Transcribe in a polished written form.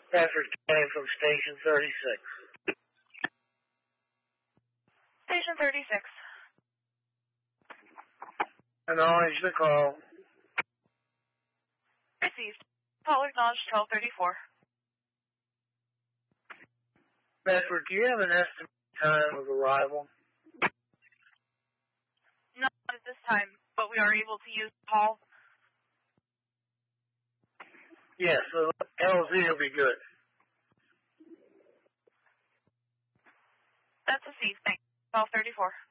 Bedford came from Station 36. Station 36. Acknowledge the call. Received. Call acknowledged 1234. Bedford, do you have an estimated time of arrival? Not at this time, but we are able to use the call. Yes, so LZ will be good. That's received. Thanks. 1234.